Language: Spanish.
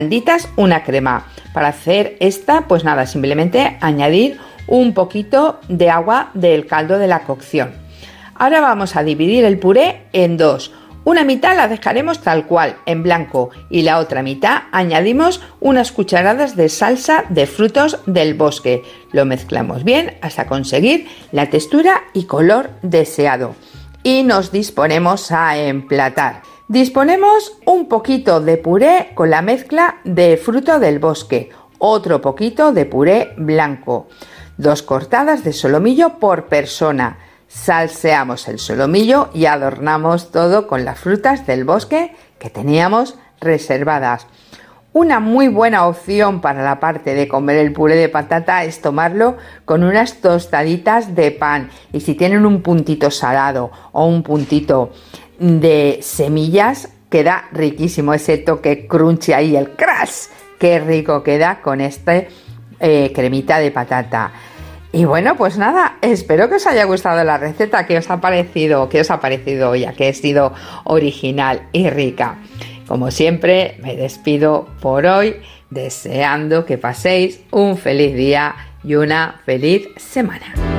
una crema. Para hacer esta, pues nada, simplemente añadir un poquito de agua del caldo de la cocción. Ahora vamos a dividir el puré en dos. Una mitad la dejaremos tal cual, en blanco, y la otra mitad añadimos unas cucharadas de salsa de frutos del bosque. Lo mezclamos bien hasta conseguir la textura y color deseado. Y nos disponemos a emplatar. Disponemos un poquito de puré con la mezcla de fruto del bosque, otro poquito de puré blanco, 2 cortadas de solomillo por persona. Salseamos el solomillo y adornamos todo con las frutas del bosque que teníamos reservadas. Una muy buena opción para la parte de comer el puré de patata es tomarlo con unas tostaditas de pan, y si tienen un puntito salado o un puntito de semillas, queda riquísimo ese toque crunchy ahí, el crash, qué rico queda con este cremita de patata. Y bueno, pues nada, espero que os haya gustado la receta. ¿Qué os ha parecido? ¿Qué os ha parecido hoy? Que ha sido original y rica. Como siempre, me despido por hoy deseando que paséis un feliz día y una feliz semana.